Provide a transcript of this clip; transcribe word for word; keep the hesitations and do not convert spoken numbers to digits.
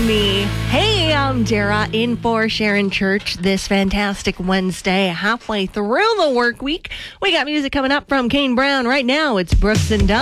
Join me. Hey, I'm Dara in for Sharon Church this fantastic Wednesday, halfway through the work week. We got music coming up from Kane Brown. Right now, it's Brooks and Dunn.